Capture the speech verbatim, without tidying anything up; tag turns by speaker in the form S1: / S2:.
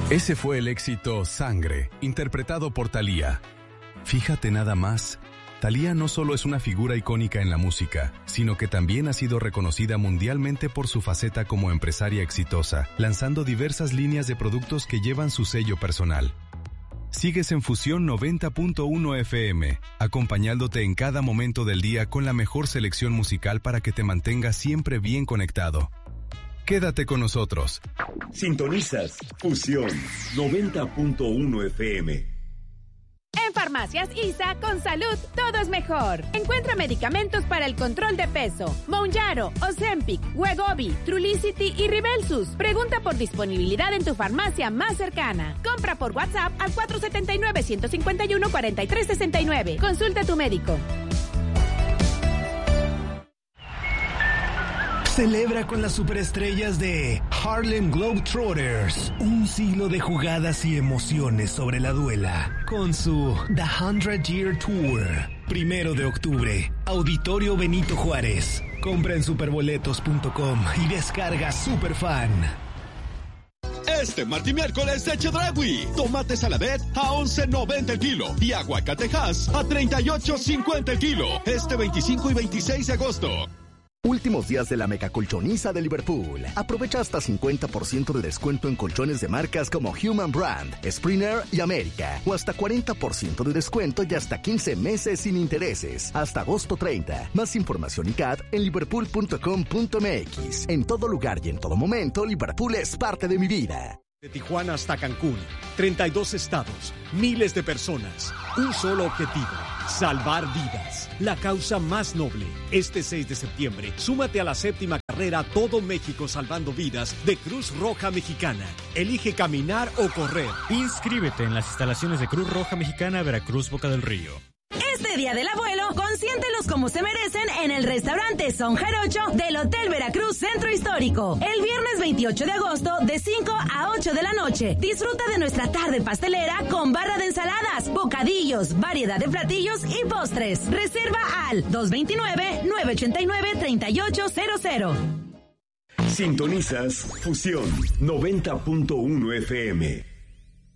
S1: Ese fue el éxito Sangre, interpretado por Thalía. Fíjate nada más, Thalía no solo es una figura icónica en la música, sino que también ha sido reconocida mundialmente por su faceta como empresaria exitosa, lanzando diversas líneas de productos que llevan su sello personal. Sigues en Fusión noventa punto uno F M, acompañándote en cada momento del día con la mejor selección musical para que te mantengas siempre bien conectado. Quédate con nosotros.
S2: Sintonizas Fusión noventa punto uno F M.
S3: En Farmacias I S A, con salud, todo es mejor. Encuentra medicamentos para el control de peso: Mounjaro, Ozempic, Wegovy, Trulicity y Rybelsus. Pregunta por disponibilidad en tu farmacia más cercana. Compra por WhatsApp al cuatro siete nueve, uno cinco uno, cuatro tres seis nueve. Consulta a tu médico.
S4: Celebra con las superestrellas de Harlem Globetrotters un siglo de jugadas y emociones sobre la duela con su The Hundred Year Tour. Primero de octubre, Auditorio Benito Juárez. Compra en superboletos punto com y descarga Superfan.
S5: Este martes y miércoles de Chedraui. Tomate Saladet a once noventa el kilo y aguacatejas a treinta y ocho cincuenta el kilo. Este veinticinco y veintiséis de agosto.
S6: Últimos días de la mega colchoniza de Liverpool. Aprovecha hasta cincuenta por ciento de descuento en colchones de marcas como Human Brand, Springer y América. O hasta cuarenta por ciento de descuento y hasta quince meses sin intereses. Hasta agosto treinta. Más información y C A D en liverpool punto com punto m x. En todo lugar y en todo momento, Liverpool es parte de mi vida.
S7: De Tijuana hasta Cancún, treinta y dos estados, miles de personas, un solo objetivo: salvar vidas. La causa más noble. Este seis de septiembre, súmate a la séptima carrera Todo México Salvando Vidas de Cruz Roja Mexicana. Elige caminar o correr.
S8: Inscríbete en las instalaciones de Cruz Roja Mexicana, Veracruz, Boca del Río.
S9: Este Día del Abuelo, consiéntelos como se merecen en el restaurante Son Jarocho del Hotel Veracruz Centro Histórico. El viernes veintiocho de agosto, de cinco a ocho de la noche. Disfruta de nuestra tarde pastelera con barra de ensaladas, bocadillos, variedad de platillos y postres. Reserva al dos dos nueve, nueve ocho nueve, tres ocho cero cero.
S2: Sintonizas Fusión noventa punto uno F M.